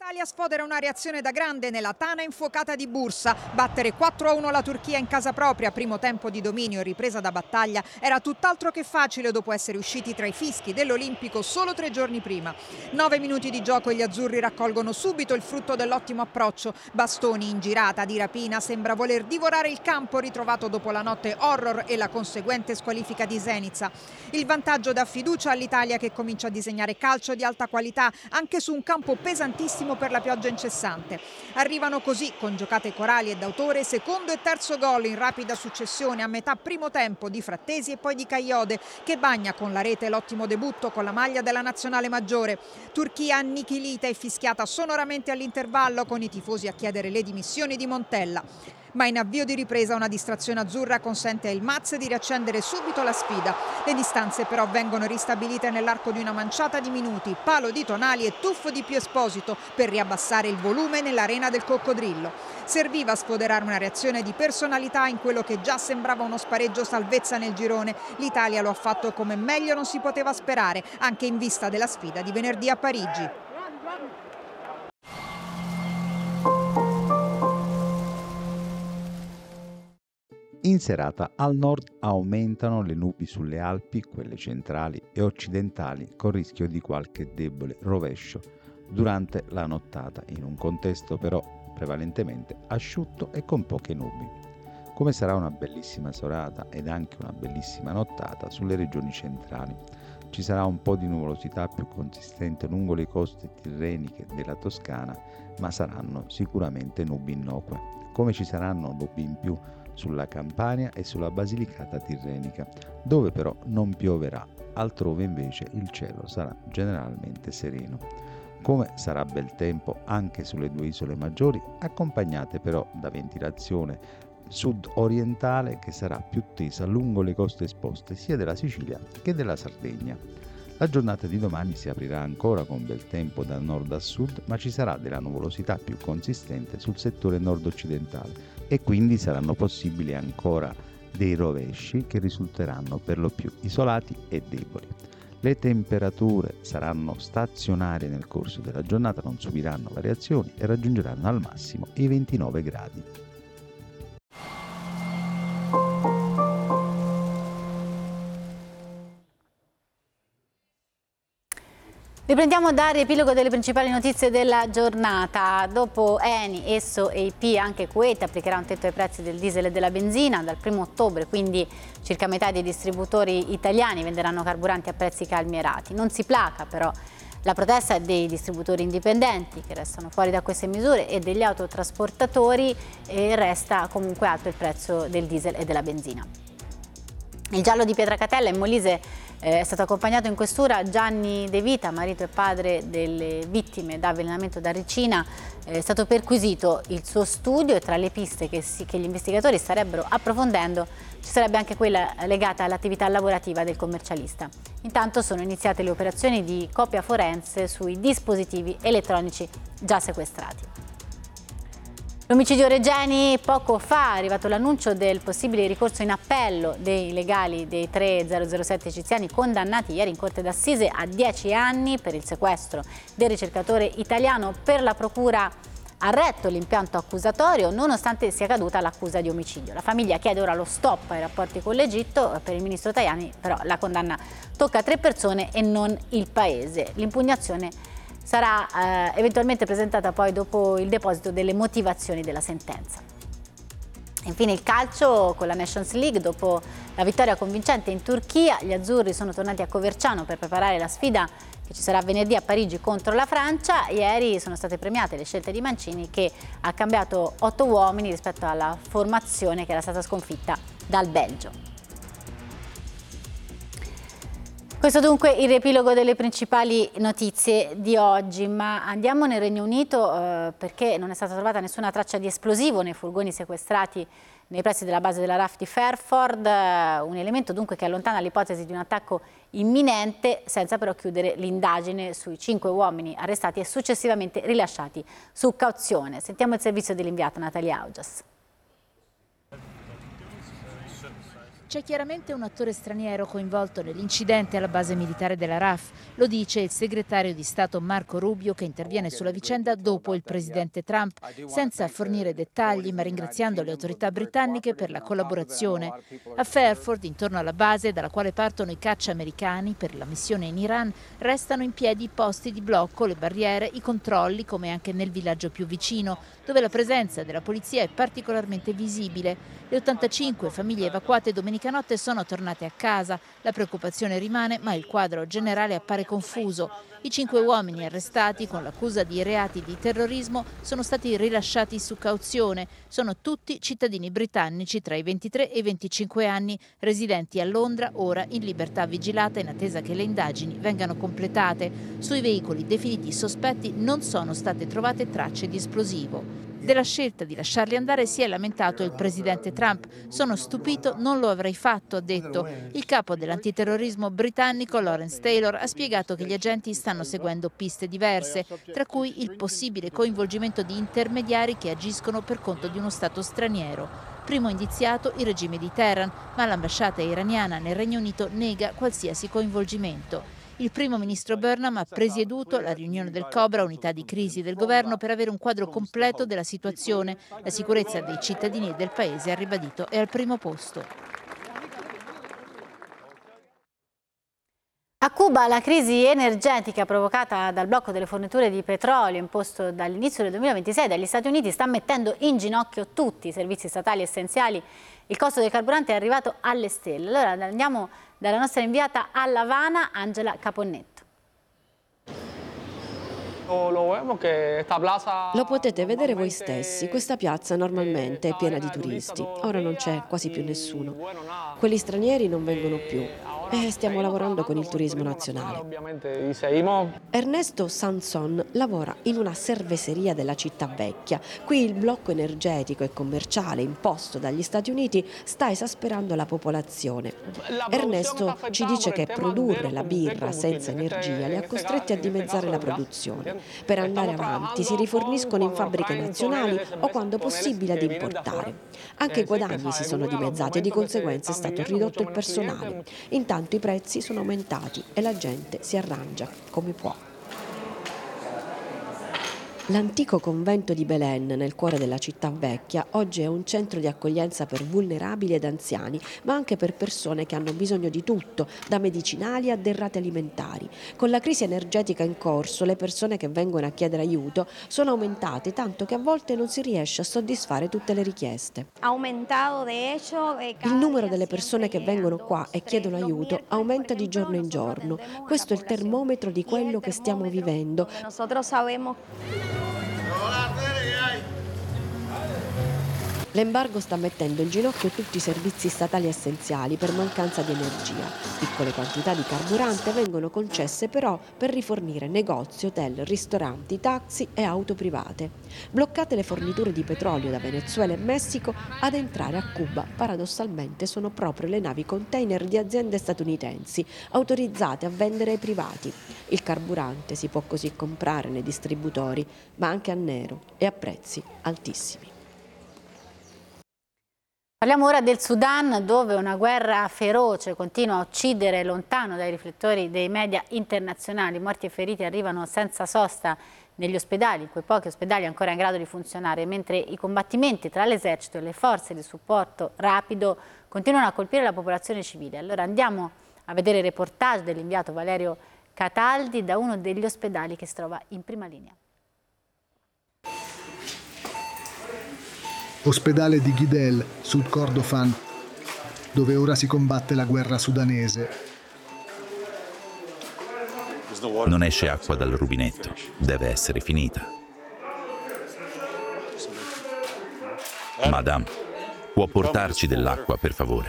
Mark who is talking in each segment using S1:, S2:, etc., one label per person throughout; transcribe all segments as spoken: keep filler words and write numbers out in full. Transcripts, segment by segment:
S1: L'Italia sfodera una reazione da grande nella tana infuocata di Bursa. Battere quattro a uno la Turchia in casa propria, primo tempo di dominio e ripresa da battaglia, era tutt'altro che facile dopo essere usciti tra i fischi dell'Olimpico solo tre giorni prima. Nove minuti di gioco e gli azzurri raccolgono subito il frutto dell'ottimo approccio. Bastoni in girata di rapina sembra voler divorare il campo ritrovato dopo la notte horror e la conseguente squalifica di Zenica. Il vantaggio dà fiducia all'Italia che comincia a disegnare calcio di alta qualità anche su un campo pesantissimo per la pioggia incessante. Arrivano così, con giocate corali e d'autore, secondo e terzo gol in rapida successione a metà primo tempo di Frattesi e poi di Kayode, che bagna con la rete l'ottimo debutto con la maglia della nazionale maggiore. Turchia annichilita e fischiata sonoramente all'intervallo, con i tifosi a chiedere le dimissioni di Montella. Ma in avvio di ripresa una distrazione azzurra consente al Maz di riaccendere subito la sfida. Le distanze però vengono ristabilite nell'arco di una manciata di minuti, palo di Tonali e tuffo di Pio Esposito per riabbassare il volume nell'arena del Coccodrillo. Serviva a sfoderare una reazione di personalità in quello che già sembrava uno spareggio salvezza nel girone. L'Italia lo ha fatto come meglio non si poteva sperare, anche in vista della sfida di venerdì a Parigi.
S2: In serata al nord aumentano le nubi sulle Alpi, quelle centrali e occidentali, con rischio di qualche debole rovescio durante la nottata, in un contesto però prevalentemente asciutto e con poche nubi. Come sarà una bellissima serata ed anche una bellissima nottata sulle regioni centrali. Ci sarà un po' di nuvolosità più consistente lungo le coste tirreniche della Toscana, ma saranno sicuramente nubi innocue. Come ci saranno nubi in più sulla Campania e sulla Basilicata tirrenica, dove però non pioverà, altrove invece il cielo sarà generalmente sereno. Come sarà bel tempo anche sulle due isole maggiori, accompagnate però da ventilazione sud-orientale che sarà più tesa lungo le coste esposte sia della Sicilia che della Sardegna. La giornata di domani si aprirà ancora con bel tempo da nord a sud, ma ci sarà della nuvolosità più consistente sul settore nord-occidentale e quindi saranno possibili ancora dei rovesci che risulteranno per lo più isolati e deboli. Le temperature saranno stazionarie nel corso della giornata, non subiranno variazioni e raggiungeranno al massimo i ventinove gradi.
S3: Riprendiamo da riepilogo delle principali notizie della giornata. Dopo Eni, Esso e I P, anche Kuwait applicherà un tetto ai prezzi del diesel e della benzina. Dal primo ottobre, quindi, circa metà dei distributori italiani venderanno carburanti a prezzi calmierati. Non si placa però la protesta dei distributori indipendenti che restano fuori da queste misure e degli autotrasportatori, e resta comunque alto il prezzo del diesel e della benzina. Il giallo di Pietracatella in Molise è stato accompagnato in questura Gianni De Vita, marito e padre delle vittime da avvelenamento da ricina. È stato perquisito il suo studio e tra le piste che, si, che gli investigatori starebbero approfondendo ci sarebbe anche quella legata all'attività lavorativa del commercialista. Intanto sono iniziate le operazioni di copia forense sui dispositivi elettronici già sequestrati. L'omicidio Regeni, poco fa è arrivato l'annuncio del possibile ricorso in appello dei legali dei tre zero zero sette egiziani condannati ieri in corte d'assise a dieci anni per il sequestro del ricercatore italiano. Per la procura ha retto l'impianto accusatorio nonostante sia caduta l'accusa di omicidio. La famiglia chiede ora lo stop ai rapporti con l'Egitto. Per il ministro Tajani però la condanna tocca a tre persone e non il paese. L'impugnazione sarà eh, eventualmente presentata poi dopo il deposito delle motivazioni della sentenza. Infine il calcio con la Nations League. Dopo la vittoria convincente in Turchia, gli azzurri sono tornati a Coverciano per preparare la sfida che ci sarà venerdì a Parigi contro la Francia. Ieri sono state premiate le scelte di Mancini, che ha cambiato otto uomini rispetto alla formazione che era stata sconfitta dal Belgio. Questo dunque il riepilogo delle principali notizie di oggi, ma andiamo nel Regno Unito eh, perché non è stata trovata nessuna traccia di esplosivo nei furgoni sequestrati nei pressi della base della R A F di Fairford, eh, un elemento dunque che allontana l'ipotesi di un attacco imminente, senza però chiudere l'indagine sui cinque uomini arrestati e successivamente rilasciati su cauzione. Sentiamo il servizio dell'inviata Natalia Augias.
S4: C'è chiaramente un attore straniero coinvolto nell'incidente alla base militare della R A F, lo dice il segretario di Stato Marco Rubio, che interviene sulla vicenda dopo il presidente Trump, senza fornire dettagli ma ringraziando le autorità britanniche per la collaborazione. A Fairford, intorno alla base dalla quale partono i caccia americani per la missione in Iran, restano in piedi i posti di blocco, le barriere, i controlli, come anche nel villaggio più vicino, dove la presenza della polizia è particolarmente visibile. Le ottantacinque famiglie evacuate domenica notte sono tornate a casa. La preoccupazione rimane, ma il quadro generale appare confuso. I cinque uomini arrestati con l'accusa di reati di terrorismo sono stati rilasciati su cauzione. Sono tutti cittadini britannici tra i ventitré e i venticinque anni, residenti a Londra, ora in libertà vigilata in attesa che le indagini vengano completate. Sui veicoli definiti sospetti non sono state trovate tracce di esplosivo. Della scelta di lasciarli andare si è lamentato il presidente Trump. Sono stupito, non lo avrei fatto, ha detto. Il capo dell'antiterrorismo britannico, Lawrence Taylor, ha spiegato che gli agenti stanno seguendo piste diverse, tra cui il possibile coinvolgimento di intermediari che agiscono per conto di uno Stato straniero. Primo indiziato il regime di Teheran, ma l'ambasciata iraniana nel Regno Unito nega qualsiasi coinvolgimento. Il primo ministro Burnham ha presieduto la riunione del Cobra, unità di crisi del governo, per avere un quadro completo della situazione. La sicurezza dei cittadini e del paese, ha ribadito, è al primo posto.
S3: A Cuba la crisi energetica provocata dal blocco delle forniture di petrolio imposto dall'inizio del duemilaventisei dagli Stati Uniti sta mettendo in ginocchio tutti i servizi statali essenziali. Il costo del carburante è arrivato alle stelle. Allora andiamo dalla nostra inviata a La Habana, Angela Caponnetto.
S5: Lo potete vedere voi stessi, questa piazza normalmente è piena di turisti, ora non c'è quasi più nessuno. Quelli stranieri non vengono più e stiamo lavorando con il turismo nazionale. Ernesto Sanson lavora in una cerveseria della città vecchia. Qui il blocco energetico e commerciale imposto dagli Stati Uniti sta esasperando la popolazione. Ernesto ci dice che produrre la birra senza energia li ha costretti a dimezzare la produzione. Per andare avanti si riforniscono in fabbriche nazionali o quando possibile ad importare. Anche i guadagni si sono dimezzati e di conseguenza è stato ridotto il personale. Intanto i prezzi sono aumentati e la gente si arrangia come può. L'antico convento di Belén, nel cuore della città vecchia, oggi è un centro di accoglienza per vulnerabili ed anziani, ma anche per persone che hanno bisogno di tutto, da medicinali a derrate alimentari. Con la crisi energetica in corso, le persone che vengono a chiedere aiuto sono aumentate, tanto che a volte non si riesce a soddisfare tutte le richieste. Il numero delle persone che vengono qua e chiedono aiuto aumenta di giorno in giorno. Questo è il termometro di quello che stiamo vivendo. L'embargo sta mettendo in ginocchio tutti i servizi statali essenziali per mancanza di energia. Piccole quantità di carburante vengono concesse però per rifornire negozi, hotel, ristoranti, taxi e auto private. Bloccate le forniture di petrolio da Venezuela e Messico, ad entrare a Cuba paradossalmente sono proprio le navi container di aziende statunitensi autorizzate a vendere ai privati. Il carburante si può così comprare nei distributori, ma anche a nero e a prezzi altissimi.
S3: Parliamo ora del Sudan, dove una guerra feroce continua a uccidere lontano dai riflettori dei media internazionali. Morti e feriti arrivano senza sosta negli ospedali, quei pochi ospedali ancora in grado di funzionare, mentre i combattimenti tra l'esercito e le forze di supporto rapido continuano a colpire la popolazione civile. Allora andiamo a vedere il reportage dell'inviato Valerio Cataldi da uno degli ospedali che si trova in prima linea.
S6: Ospedale di Gidel, Sud Kordofan, dove ora si combatte la guerra sudanese.
S7: Non esce acqua dal rubinetto, deve essere finita. Madame, può portarci dell'acqua, per favore?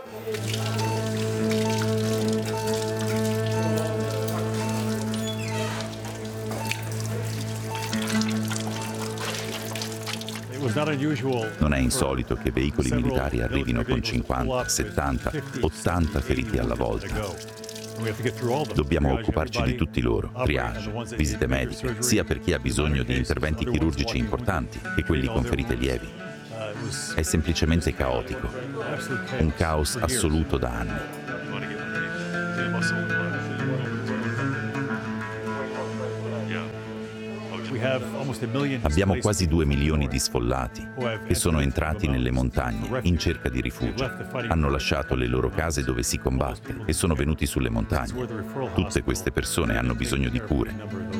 S7: Non è insolito che veicoli militari arrivino con cinquanta, settanta, ottanta feriti alla volta. Dobbiamo occuparci di tutti loro, triage, visite mediche, sia per chi ha bisogno di interventi chirurgici importanti che quelli con ferite lievi. È semplicemente caotico, un caos assoluto da anni. Abbiamo quasi due milioni di sfollati che sono entrati nelle montagne in cerca di rifugio. Hanno lasciato le loro case dove si combatte e sono venuti sulle montagne. Tutte queste persone hanno bisogno di cure.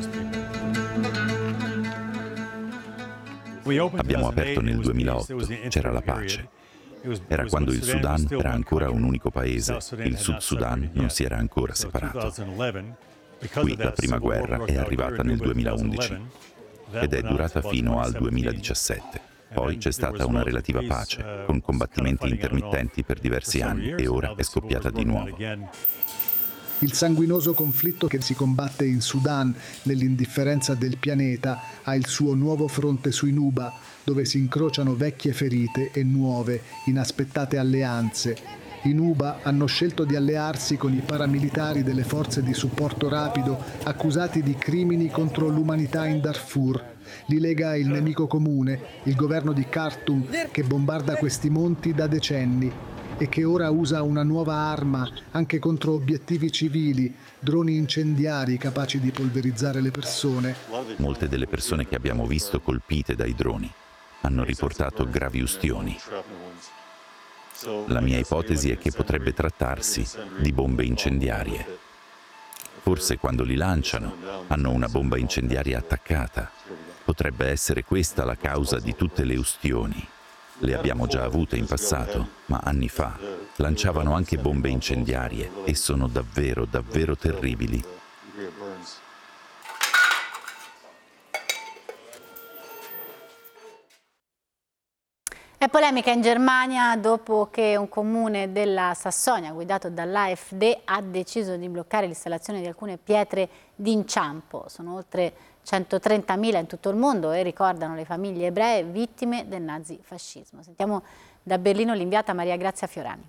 S7: Abbiamo aperto nel duemilaotto, c'era la pace. Era quando il Sudan era ancora un unico paese, il Sud Sudan non si era ancora separato. Qui la prima guerra è arrivata nel duemilaundici ed è durata fino al duemiladiciassette. Poi c'è stata una relativa pace, con combattimenti intermittenti per diversi anni e ora è scoppiata di nuovo.
S6: Il sanguinoso conflitto che si combatte in Sudan, nell'indifferenza del pianeta, ha il suo nuovo fronte sui Nuba, dove si incrociano vecchie ferite e nuove, inaspettate alleanze. I Nuba hanno scelto di allearsi con i paramilitari delle forze di supporto rapido accusati di crimini contro l'umanità in Darfur. Li lega il nemico comune, il governo di Khartoum, che bombarda questi monti da decenni e che ora usa una nuova arma anche contro obiettivi civili, droni incendiari capaci di polverizzare le persone.
S7: Molte delle persone che abbiamo visto colpite dai droni hanno riportato gravi ustioni. La mia ipotesi è che potrebbe trattarsi di bombe incendiarie. Forse quando li lanciano hanno una bomba incendiaria attaccata. Potrebbe essere questa la causa di tutte le ustioni. Le abbiamo già avute in passato, ma anni fa lanciavano anche bombe incendiarie e sono davvero, davvero terribili.
S3: È polemica in Germania dopo che un comune della Sassonia, guidato dall'A F D, ha deciso di bloccare l'installazione di alcune pietre d'inciampo. Sono oltre centotrentamila in tutto il mondo e ricordano le famiglie ebree vittime del nazifascismo. Sentiamo da Berlino l'inviata Maria Grazia Fiorani.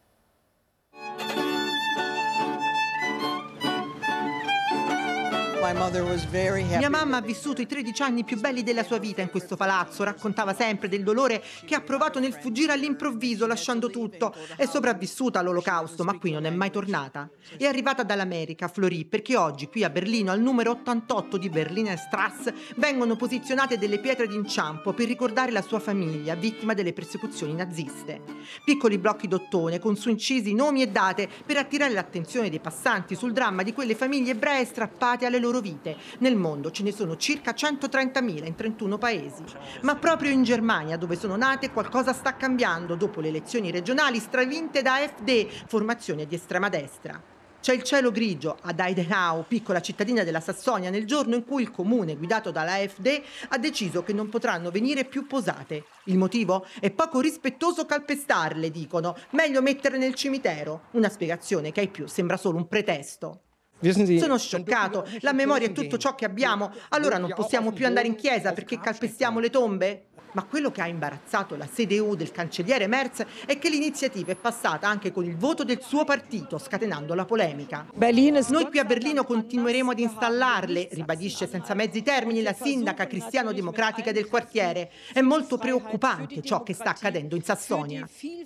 S8: Mia mamma ha vissuto i tredici anni più belli della sua vita in questo palazzo, raccontava sempre del dolore che ha provato nel fuggire all'improvviso lasciando tutto. È sopravvissuta all'Olocausto, ma qui non è mai tornata. È arrivata dall'America, Florì, perché oggi qui a Berlino, al numero ottantotto di Berliner Straße, vengono posizionate delle pietre d'inciampo per ricordare la sua famiglia, vittima delle persecuzioni naziste. Piccoli blocchi d'ottone con su incisi nomi e date per attirare l'attenzione dei passanti sul dramma di quelle famiglie ebree strappate alle loro vite. Nel mondo ce ne sono circa centotrentamila in trentuno paesi. Ma proprio in Germania, dove sono nate, qualcosa sta cambiando dopo le elezioni regionali stravinte da A F D, formazione di estrema destra. C'è il cielo grigio ad Heidenau, piccola cittadina della Sassonia, nel giorno in cui il comune guidato dalla A F D ha deciso che non potranno venire più posate. Il motivo? È poco rispettoso calpestarle, dicono. Meglio mettere nel cimitero. Una spiegazione che ai più sembra solo un pretesto. Sono scioccato, la memoria è tutto ciò che abbiamo, allora non possiamo più andare in chiesa perché calpestiamo le tombe? Ma quello che ha imbarazzato la C D U del cancelliere Merz è che l'iniziativa è passata anche con il voto del suo partito, scatenando la polemica. Noi qui a Berlino continueremo ad installarle, ribadisce senza mezzi termini la sindaca cristiano-democratica del quartiere. È molto preoccupante ciò che sta accadendo in Sassonia.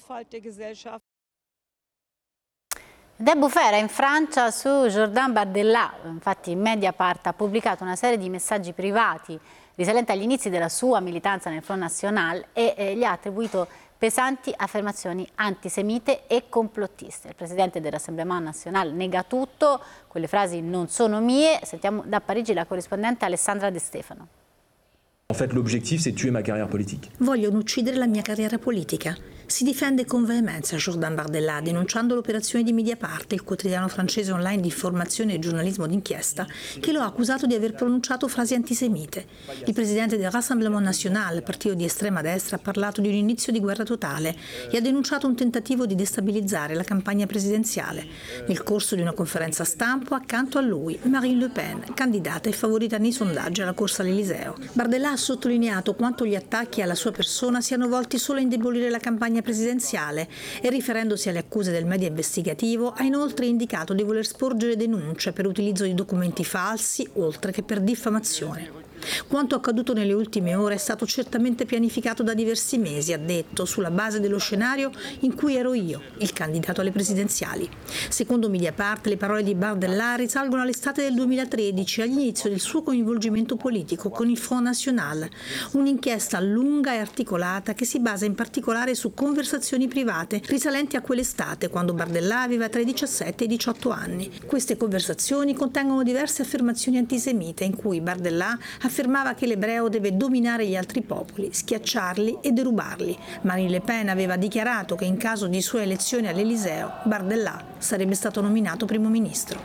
S3: De Bufera in Francia su Jordan Bardella. Infatti Mediapart ha pubblicato una serie di messaggi privati risalenti agli inizi della sua militanza nel Front National e eh, gli ha attribuito pesanti affermazioni antisemite e complottiste. Il presidente del Rassemblement National nega tutto, quelle frasi non sono mie. Sentiamo da Parigi la corrispondente Alessandra De Stefano.
S9: En fait, l'objectif, c'est de tuer ma carrière politique.
S10: Vogliono uccidere la mia carriera politica. Si difende con veemenza Jordan Bardella, denunciando l'operazione di Mediapart, il quotidiano francese online di informazione e giornalismo d'inchiesta, che lo ha accusato di aver pronunciato frasi antisemite. Il presidente del Rassemblement National, partito di estrema destra, ha parlato di un inizio di guerra totale e ha denunciato un tentativo di destabilizzare la campagna presidenziale. Nel corso di una conferenza stampa, accanto a lui, Marine Le Pen, candidata e favorita nei sondaggi alla corsa all'Eliseo. Bardella ha sottolineato quanto gli attacchi alla sua persona siano volti solo a indebolire la campagna presidenziale e, riferendosi alle accuse del media investigativo, ha inoltre indicato di voler sporgere denunce per utilizzo di documenti falsi oltre che per diffamazione. Quanto accaduto nelle ultime ore è stato certamente pianificato da diversi mesi, ha detto, sulla base dello scenario in cui ero io, il candidato alle presidenziali. Secondo Mediapart, le parole di Bardella risalgono all'estate del duemilatredici, all'inizio del suo coinvolgimento politico con il Front National, un'inchiesta lunga e articolata che si basa in particolare su conversazioni private risalenti a quell'estate, quando Bardella aveva tra i diciassette e i diciotto anni. Queste conversazioni contengono diverse affermazioni antisemite in cui Bardella affermava che l'ebreo deve dominare gli altri popoli, schiacciarli e derubarli. Marine Le Pen aveva dichiarato che in caso di sua elezione all'Eliseo, Bardella sarebbe stato nominato primo ministro.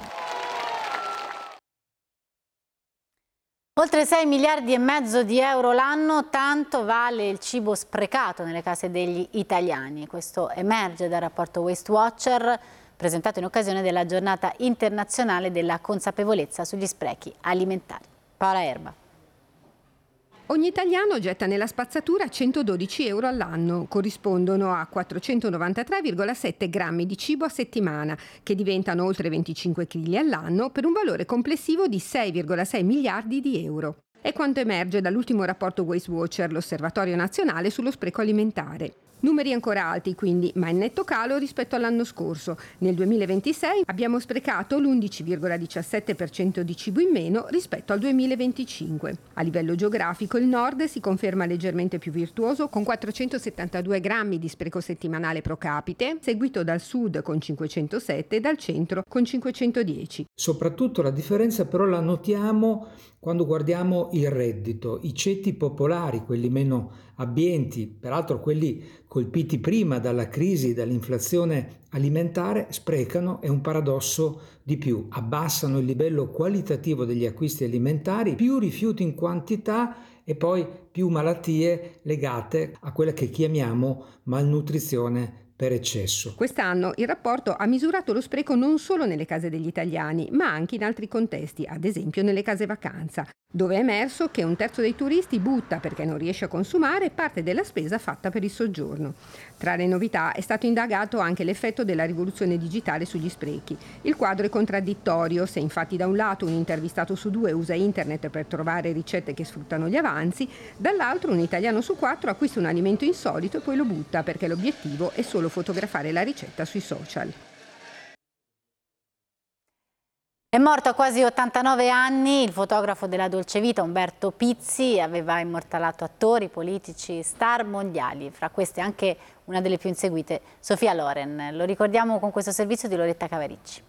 S3: Oltre sei miliardi e mezzo di euro l'anno, tanto vale il cibo sprecato nelle case degli italiani. Questo emerge dal rapporto Waste Watcher presentato in occasione della giornata internazionale della consapevolezza sugli sprechi alimentari. Paola Erba.
S11: Ogni italiano getta nella spazzatura centododici euro all'anno, corrispondono a quattrocentonovantatré virgola sette grammi di cibo a settimana, che diventano oltre venticinque chili all'anno per un valore complessivo di sei virgola sei miliardi di euro. È quanto emerge dall'ultimo rapporto Waste Watcher, l'Osservatorio Nazionale sullo Spreco Alimentare. Numeri ancora alti quindi, ma in netto calo rispetto all'anno scorso. Nel duemilaventisei abbiamo sprecato l'undici virgola diciassette per cento di cibo in meno rispetto al duemilaventicinque. A livello geografico il nord si conferma leggermente più virtuoso con quattrocentosettantadue grammi di spreco settimanale pro capite, seguito dal sud con cinquecentosette e dal centro con cinquecentodieci.
S12: Soprattutto la differenza però la notiamo quando guardiamo il reddito, i ceti popolari, quelli meno abbienti, peraltro quelli colpiti prima dalla crisi, dall'inflazione alimentare, sprecano, è un paradosso di più, abbassano il livello qualitativo degli acquisti alimentari, più rifiuti in quantità e poi più malattie legate a quella che chiamiamo malnutrizione per eccesso.
S11: Quest'anno il rapporto ha misurato lo spreco non solo nelle case degli italiani, ma anche in altri contesti, ad esempio nelle case vacanza, dove è emerso che un terzo dei turisti butta perché non riesce a consumare parte della spesa fatta per il soggiorno. Tra le novità è stato indagato anche l'effetto della rivoluzione digitale sugli sprechi. Il quadro è contraddittorio, se infatti da un lato un intervistato su due usa internet per trovare ricette che sfruttano gli avanzi, dall'altro un italiano su quattro acquista un alimento insolito e poi lo butta perché l'obiettivo è solo fotografare la ricetta sui social.
S3: È morto a quasi ottantanove anni il fotografo della dolce vita Umberto Pizzi, aveva immortalato attori, politici, star mondiali, fra queste anche una delle più inseguite, Sophia Loren. Lo ricordiamo con questo servizio di Loretta Cavaricci.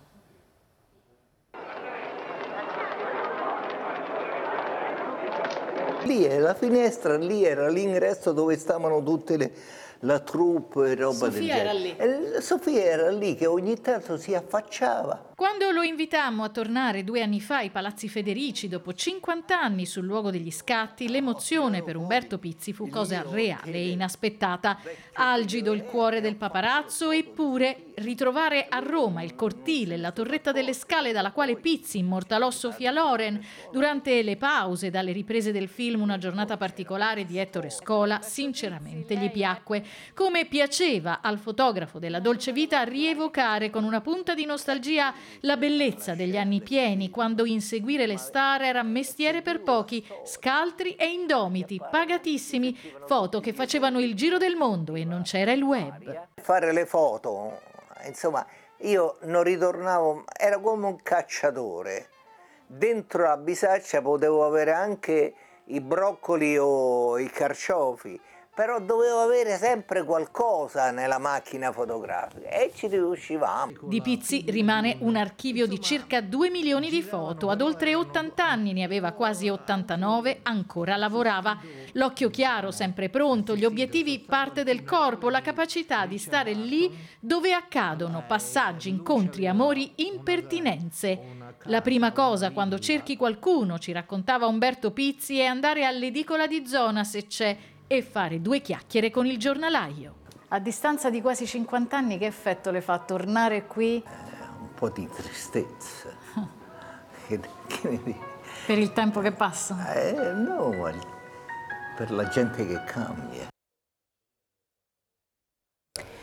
S13: Lì è la finestra, lì era l'ingresso dove stavano tutte le... la troupe e roba del genere. Sofia era lì. E Sofia era lì che ogni tanto si affacciava.
S14: Quando lo invitammo a tornare due anni fa ai Palazzi Federici, dopo cinquanta anni sul luogo degli scatti, l'emozione per Umberto Pizzi fu cosa reale e inaspettata. Algido il cuore del paparazzo, eppure ritrovare a Roma il cortile, la torretta delle scale dalla quale Pizzi immortalò Sophia Loren durante le pause dalle riprese del film Una giornata particolare di Ettore Scola, sinceramente gli piacque. Come piaceva al fotografo della dolce vita rievocare con una punta di nostalgia la bellezza degli anni pieni, quando inseguire le star era mestiere per pochi, scaltri e indomiti, pagatissimi, foto che facevano il giro del mondo e non c'era il web.
S13: Fare le foto, insomma, io non ritornavo, era come un cacciatore. Dentro la bisaccia potevo avere anche i broccoli o i carciofi, però dovevo avere sempre qualcosa nella macchina fotografica e ci riuscivamo.
S14: Di Pizzi rimane un archivio di circa due milioni di foto. Ad oltre ottanta anni, ne aveva quasi ottantanove, ancora lavorava. L'occhio chiaro, sempre pronto, gli obiettivi parte del corpo, la capacità di stare lì dove accadono passaggi, incontri, amori, impertinenze. La prima cosa quando cerchi qualcuno, ci raccontava Umberto Pizzi, è andare all'edicola di zona se c'è e fare due chiacchiere con il giornalaio. A distanza di quasi cinquanta anni, che effetto le fa tornare qui?
S13: Eh, un po' di tristezza. che, che ne dici?
S14: Per il tempo che passa?
S13: Eh, no, per la gente che cambia.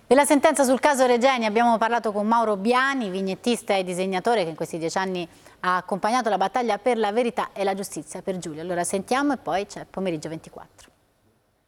S3: Per la sentenza sul caso Regeni abbiamo parlato con Mauro Biani, vignettista e disegnatore che in questi dieci anni ha accompagnato la battaglia per la verità e la giustizia per Giulia. Allora sentiamo e poi c'è Pomeriggio ventiquattro.